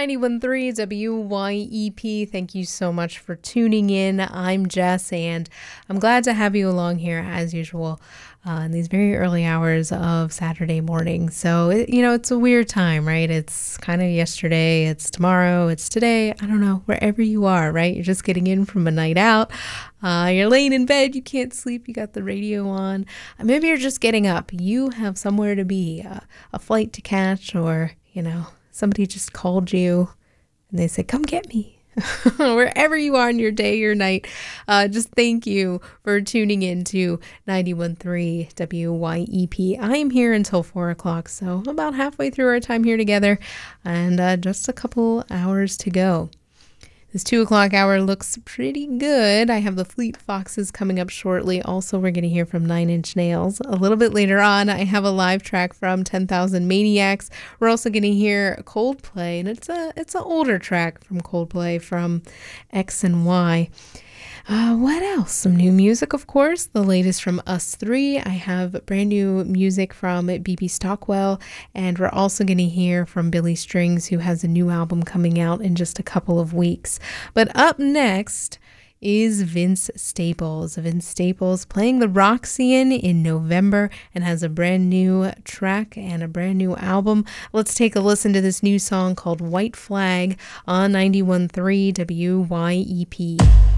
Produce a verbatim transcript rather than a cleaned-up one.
ninety-one point three W Y E P. Thank you so much for tuning in. I'm Jess, and I'm glad to have you along here as usual uh, in these very early hours of Saturday morning. So, it, you know, it's a weird time, right? It's kind of yesterday, it's tomorrow, it's today. I don't know, wherever you are, right? You're just getting in from a night out. Uh, you're laying in bed, you can't sleep, you got the radio on. Uh, maybe you're just getting up. You have somewhere to be, uh, a flight to catch, or, you know, somebody just called you and they said, come get me. Wherever you are in your day or night, uh, just thank you for tuning in to ninety-one point three W Y E P. I am here until four o'clock, so about halfway through our time here together, and uh, just a couple hours to go. This two o'clock hour looks pretty good. I have the Fleet Foxes coming up shortly. Also, we're going to hear from Nine Inch Nails. A little bit later on, I have a live track from ten thousand Maniacs. We're also going to hear Coldplay, and it's a it's an older track from Coldplay from X and Y. Uh, what else? Some new music, of course. The latest from Us Three. I have brand new music from B B Stockwell, and we're also going to hear from Billy Strings, who has a new album coming out in just a couple of weeks. But up next is Vince Staples. Vince Staples playing the Roxy in November and has a brand new track and a brand new album. Let's take a listen to this new song called White Flag on ninety-one point three W Y E P.